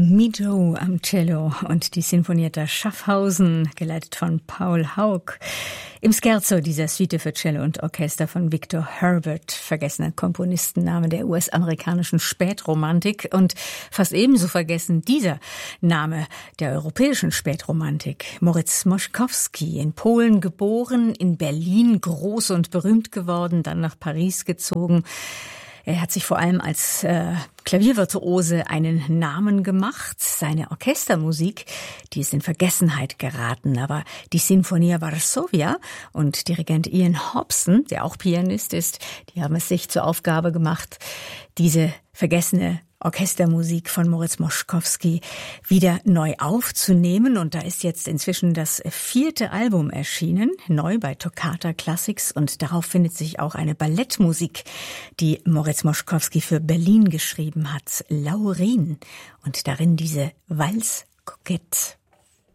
Mijo am Cello und die Sinfonietta Schaffhausen, geleitet von Paul Haug. Im Scherzo dieser Suite für Cello und Orchester von Victor Herbert, vergessener Komponistenname der US-amerikanischen Spätromantik, und fast ebenso vergessen dieser Name der europäischen Spätromantik. Moritz Moszkowski, in Polen geboren, in Berlin groß und berühmt geworden, dann nach Paris gezogen. Er hat sich vor allem als Klaviervirtuose einen Namen gemacht. Seine Orchestermusik, die ist in Vergessenheit geraten. Aber die Sinfonia Varsovia und Dirigent Ian Hobson, der auch Pianist ist, die haben es sich zur Aufgabe gemacht, diese vergessene Orchestermusik von Moritz Moszkowski wieder neu aufzunehmen. Und da ist jetzt inzwischen das 4. Album erschienen, neu bei Toccata Classics. Und darauf findet sich auch eine Ballettmusik, die Moritz Moszkowski für Berlin geschrieben hat, Laurin. Und darin diese Valse Coquette.